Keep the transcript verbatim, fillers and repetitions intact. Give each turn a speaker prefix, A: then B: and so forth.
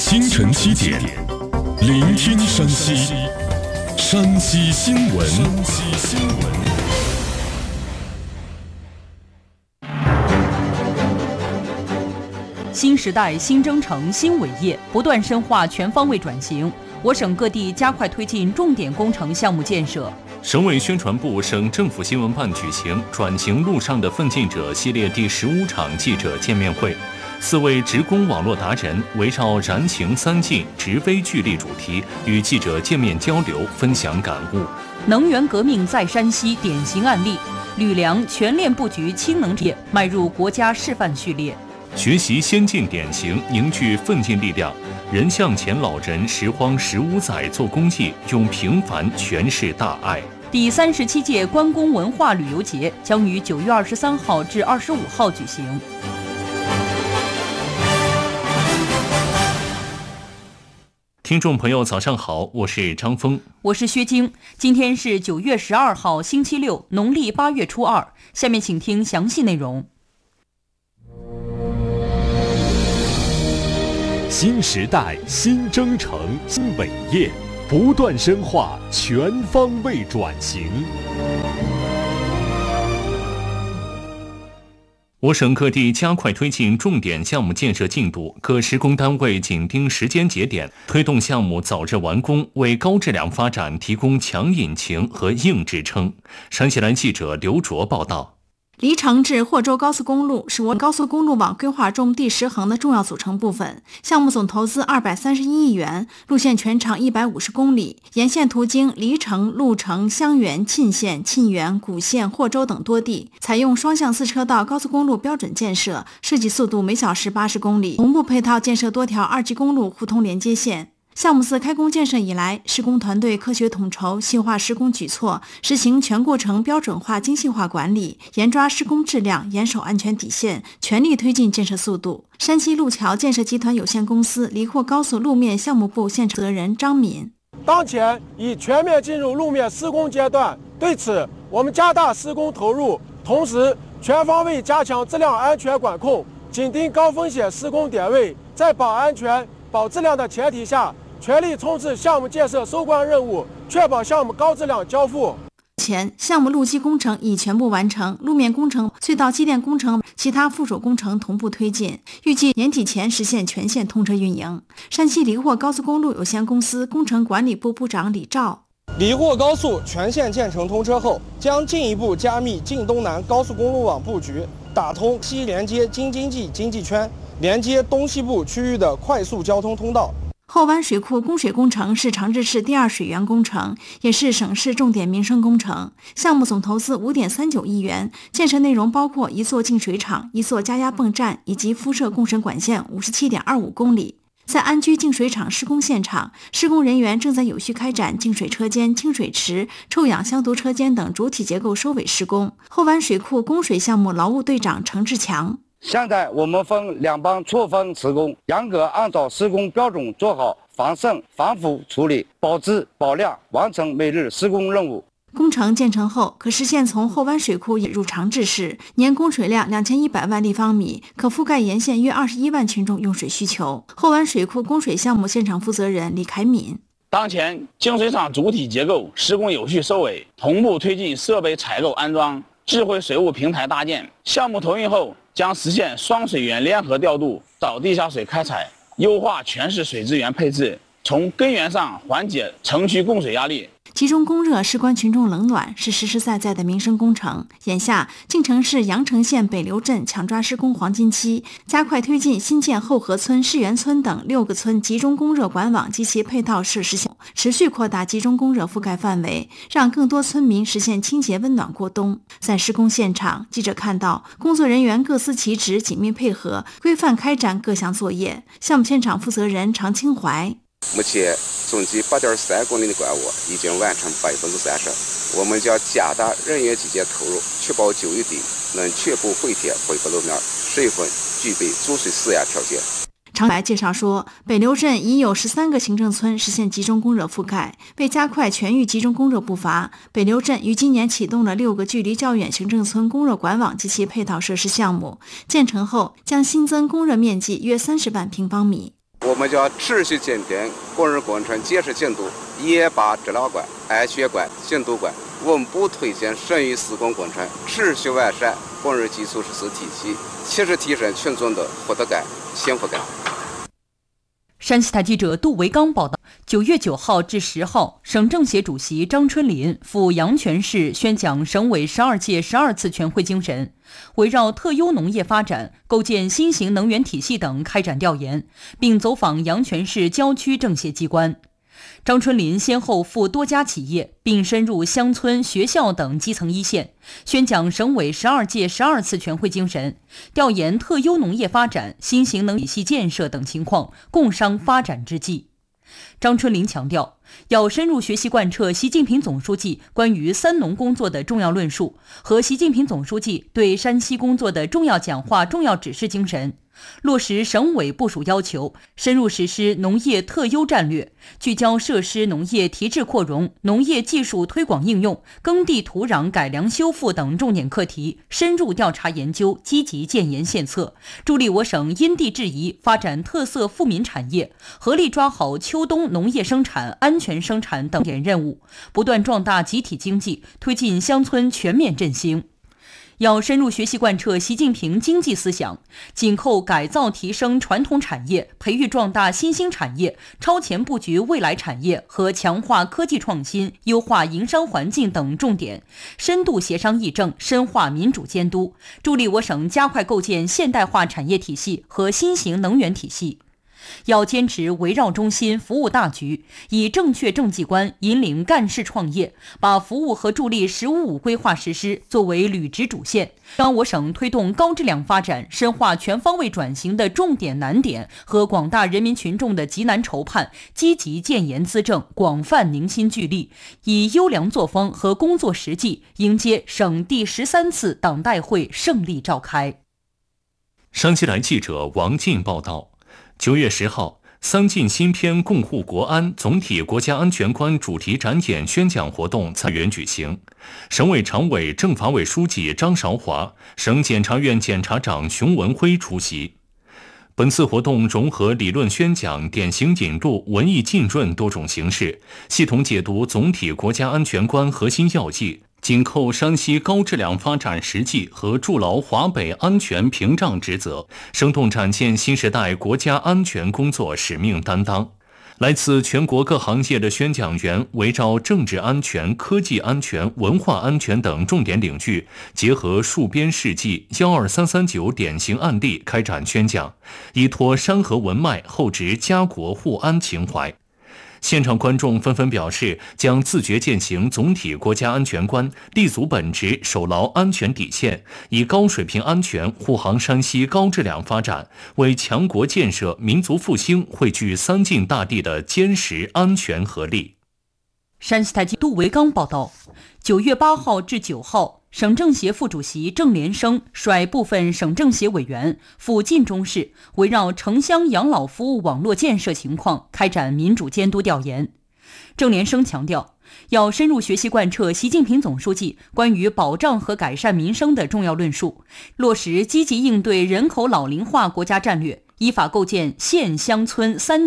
A: 清晨七点，聆听山西，山西新闻。山西新闻。
B: 新时代新征程新伟业不断深化全方位转型，我省各地加快推进重点工程项目建设。
C: 省委宣传部、省政府新闻办举行转型路上的奋进者系列第十五场记者见面会，四位职工网络达人围绕燃情三进、直非聚力主题与记者见面交流，分享感悟。
B: 能源革命在山西典型案例，吕梁全链布局氢能业迈入国家示范序列。
C: 学习先进典型，凝聚奋进力量。人向前老人拾荒十五载做公益，用平凡诠释大爱。
B: 第三十七届关公文化旅游节将于九月二十三号至二十五号举行。
C: 听众朋友，早上好，我是张峰，
B: 我是薛晶。今天是九月十二号，星期六，农历八月初二。下面请听详细内容。
A: 新时代新征程新伟业不断深化全方位转型。
C: 我省各地加快推进重点项目建设进度，各施工单位紧盯时间节点，推动项目早日完工，为高质量发展提供强引擎和硬支撑。山西来记者刘卓报道。
D: 黎城至霍州高速公路是我高速公路网规划中第十横的重要组成部分，项目总投资二百三十一亿元，路线全长一百五十公里，沿线途经黎城、鹿城、襄垣、沁县、沁源、古县、霍州等多地，采用双向四车道高速公路标准建设，设计速度每小时八十公里，同步配套建设多条二级公路互通连接线。项目自开工建设以来，施工团队科学统筹，细化施工举措，实行全过程标准化、精细化管理，严抓施工质量，严守安全底线，全力推进建设速度。山西路桥建设集团有限公司黎霍高速路面项目部现场负责人张敏：
E: 当前已全面进入路面施工阶段，对此我们加大施工投入，同时全方位加强质量安全管控，紧盯高风险施工点位，在保安全、保质量的前提下，全力冲刺项目建设收官任务，确保项目高质量交付。
D: 前项目路基工程已全部完成，路面工程、隧道机电工程、其他附属工程同步推进，预计年底前实现全线通车运营。山西黎霍高速公路有限公司工程管理部部长李兆：
F: 黎霍高速全线建成通车后，将进一步加密晋东南高速公路网布局，打通西连接京津冀经济圈，连接东西部区域的快速交通通道。
D: 后湾水库供水工程是长治市第二水源工程，也是省市重点民生工程。项目总投资 五点三九亿元，建设内容包括一座净水厂、一座加压泵站以及辐射供水管线 五十七点二五公里。在安居净水厂施工现场，施工人员正在有序开展净水车间、清水池、臭氧消毒车间等主体结构收尾施工。后湾水库供水项目劳务队长程志强：
G: 现在我们分两帮错分施工，严格按照施工标准做好防渗防腐处理，保质保量，完成每日施工任务。
D: 工程建成后，可实现从后湾水库引入长治市，年供水量两千一百万立方米，可覆盖沿线约二十一万群众用水需求。后湾水库供水项目现场负责人李凯敏：
H: 当前净水厂主体结构施工有序收尾，同步推进设备采购安装、智慧水务平台搭建。项目投运后，将实现双水源联合调度，找地下水开采，优化全市水资源配置，从根源上缓解城区供水压力。
D: 集中供热事关群众冷暖，是实实在在的民生工程。眼下，晋城市阳城县北流镇抢抓施工黄金期，加快推进新建后河村、世园村等六个村集中供热管网及其配套设施项目，持续扩大集中供热覆盖范围，让更多村民实现清洁温暖过冬。在施工现场，记者看到工作人员各司其职，紧密配合，规范开展各项作业。项目现场负责人常清怀：
I: 目前总计八点三公里的管网已经完成百分之三十，我们将加大人员基建投入，确保九月底能全部回填恢复路面水分，具备注水试验条件。
D: 常白介绍说，北流镇已有十三个行政村实现集中供热覆盖。为加快全域集中供热步伐，北流镇于今年启动了六个距离较远行政村供热管网及其配套设施项目，建成后将新增供热面积约三十万平方米。
I: 我们将持续检点工人工程建设进度，严把质量管、安全管、进度管。我们不推进省域施工工程，持续完善工人基础设施体系，切实提升群众的获得感、幸福感。
B: 山西台记者杜维刚报道，九月九号至十号，省政协主席张春林赴阳泉市宣讲省委十二届十二次全会精神，围绕特优农业发展、构建新型能源体系等开展调研，并走访阳泉市郊区政协机关。张春林先后赴多家企业，并深入乡村、学校等基层一线，宣讲省委十二届十二次全会精神，调研特优农业发展、新型能源体系建设等情况，共商发展之计。张春林强调，要深入学习贯彻习近平总书记关于三农工作的重要论述和习近平总书记对山西工作的重要讲话、重要指示精神，落实省委部署要求，深入实施农业特优战略，聚焦设施农业提质扩容、农业技术推广应用、耕地土壤改良修复等重点课题，深入调查研究，积极建言献策，助力我省因地制宜发展特色富民产业，合力抓好秋冬农业生产、安全生产等点任务，不断壮大集体经济，推进乡村全面振兴。要深入学习贯彻习近平经济思想，紧扣改造提升传统产业、培育壮大新兴产业、超前布局未来产业和强化科技创新、优化营商环境等重点，深度协商议政，深化民主监督，助力我省加快构建现代化产业体系和新型能源体系。要坚持围绕中心、服务大局，以正确政绩观引领干事创业，把服务和助力“十五五”规划实施作为履职主线，让我省推动高质量发展、深化全方位转型的重点难点和广大人民群众的急难愁盼，积极建言资政，广泛凝心聚力，以优良作风和工作实际迎接省第十三次党代会胜利召开。
C: 山西台记者王进报道。九月十号，三进新篇共护国安总体国家安全观主题展演宣讲活动在园举行，省委常委、政法委书记张韶华、省检察院检察长熊文辉出席。本次活动融合理论宣讲、典型引入、文艺浸润多种形式，系统解读总体国家安全观核心要义，紧扣山西高质量发展实际和筑牢华北安全屏障职责，生动展现新时代国家安全工作使命担当。来自全国各行业的宣讲员围绕政治安全、科技安全、文化安全等重点领域，结合戍边事迹、幺二三三九典型案例开展宣讲，依托山河文脉，厚植家国护安情怀。现场观众纷纷表示，将自觉践行总体国家安全观，立足本职，守牢安全底线，以高水平安全护航山西高质量发展，为强国建设、民族复兴汇聚三晋大地的坚实安全合力。
B: 山西台记者杜维刚报道，九月八号至九号，省政协副主席郑连生率部分省政协委员赴晋中市，围绕城乡养老服务网络建设情况开展民主监督调研。郑连生强调，要深入学习贯彻习近平总书记关于保障和改善民生的重要论述，落实积极应对人口老龄化国家战略，依法构建县乡村三